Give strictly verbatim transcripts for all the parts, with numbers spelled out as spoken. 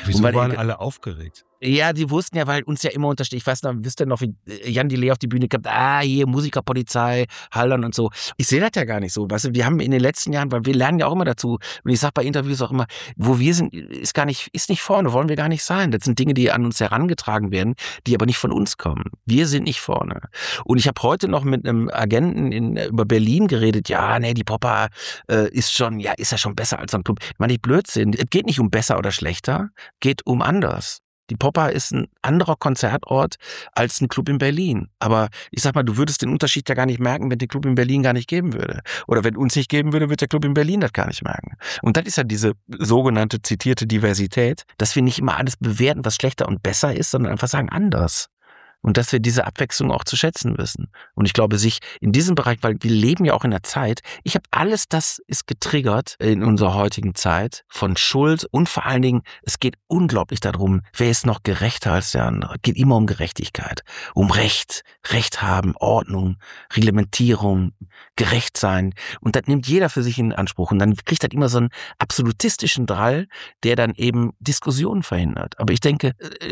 Wieso weil waren er, alle aufgeregt? Ja, die wussten ja, weil uns ja immer untersteht. Ich weiß noch, wisst ihr noch, wie Jan Delay auf die Bühne kommt, ah, hier Musikerpolizei, Haldern und so. Ich sehe das ja gar nicht so. Weißt du, wir haben in den letzten Jahren, weil wir lernen ja auch immer dazu, und ich sage bei Interviews auch immer, wo wir sind, ist gar nicht, ist nicht vorne, wollen wir gar nicht sein. Das sind Dinge, die an uns herangetragen werden, die aber nicht von uns kommen. Wir sind nicht vorne. Und ich habe heute noch mit einem Agenten in, über Berlin geredet, ja, nee, die Popper äh, ist schon, ja, ist ja schon besser als ein Club. Ich meine, Blödsinn. Es geht nicht um besser oder schlechter, geht um anders. Die Popper ist ein anderer Konzertort als ein Club in Berlin. Aber ich sag mal, du würdest den Unterschied ja gar nicht merken, wenn den Club in Berlin gar nicht geben würde. Oder wenn uns nicht geben würde, wird der Club in Berlin das gar nicht merken. Und das ist ja diese sogenannte zitierte Diversität, dass wir nicht immer alles bewerten, was schlechter und besser ist, sondern einfach sagen anders. Und dass wir diese Abwechslung auch zu schätzen wissen. Und ich glaube, sich in diesem Bereich, weil wir leben ja auch in der Zeit, ich habe alles, das ist getriggert in unserer heutigen Zeit von Schuld und vor allen Dingen, es geht unglaublich darum, wer ist noch gerechter als der andere. Es geht immer um Gerechtigkeit, um Recht, Recht haben, Ordnung, Reglementierung, gerecht sein. Und das nimmt jeder für sich in Anspruch. Und dann kriegt das immer so einen absolutistischen Drall, der dann eben Diskussionen verhindert. Aber ich denke,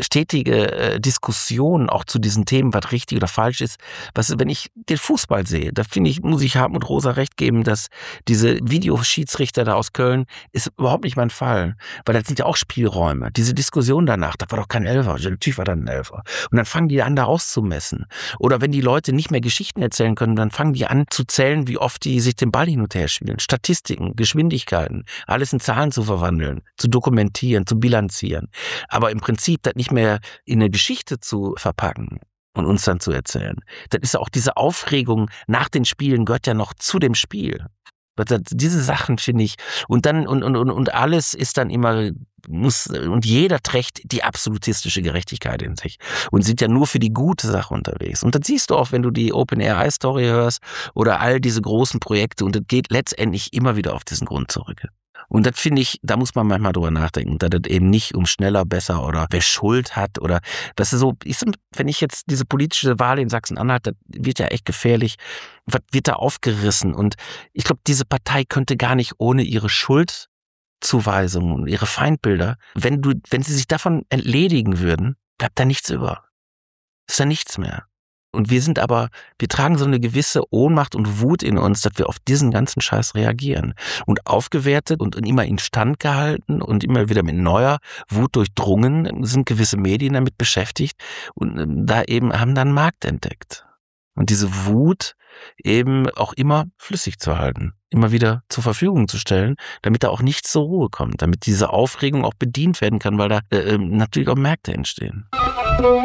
stetige Diskussionen auch zu diesen Themen, was richtig oder falsch ist. Was, wenn ich den Fußball sehe, da finde ich, muss ich Hartmut Rosa recht geben, dass diese Videoschiedsrichter da aus Köln ist überhaupt nicht mein Fall. Weil das sind ja auch Spielräume. Diese Diskussion danach, das war doch kein Elfer. Natürlich war das ein Elfer. Und dann fangen die an, da auszumessen. Oder wenn die Leute nicht mehr Geschichten erzählen können, dann fangen die an zu zählen, wie oft die sich den Ball hin und her spielen. Statistiken, Geschwindigkeiten, alles in Zahlen zu verwandeln, zu dokumentieren, zu bilanzieren. Aber im Prinzip das nicht mehr in eine Geschichte zu verpacken und uns dann zu erzählen. Das ist auch diese Aufregung nach den Spielen gehört ja noch zu dem Spiel. Diese Sachen finde ich, und dann, und, und, und alles ist dann immer, muss, und jeder trägt die absolutistische Gerechtigkeit in sich und sind ja nur für die gute Sache unterwegs. Und das siehst du auch, wenn du die Open-Air-Story hörst oder all diese großen Projekte, und das geht letztendlich immer wieder auf diesen Grund zurück. Und das finde ich, da muss man manchmal drüber nachdenken, dass das eben nicht um schneller, besser oder wer Schuld hat oder, das ist so, ich, wenn ich jetzt diese politische Wahl in Sachsen-Anhalt, das wird ja echt gefährlich, was wird da aufgerissen? Und ich glaube, diese Partei könnte gar nicht ohne ihre Schuldzuweisungen und ihre Feindbilder, wenn du, wenn sie sich davon entledigen würden, bleibt da nichts über. Ist da nichts mehr. Und wir sind aber, wir tragen so eine gewisse Ohnmacht und Wut in uns, dass wir auf diesen ganzen Scheiß reagieren. Und aufgewertet und immer instand gehalten und immer wieder mit neuer Wut durchdrungen, sind gewisse Medien damit beschäftigt und da eben haben dann einen Markt entdeckt. Und diese Wut eben auch immer flüssig zu halten, immer wieder zur Verfügung zu stellen, damit da auch nichts zur Ruhe kommt, damit diese Aufregung auch bedient werden kann, weil da äh, natürlich auch Märkte entstehen.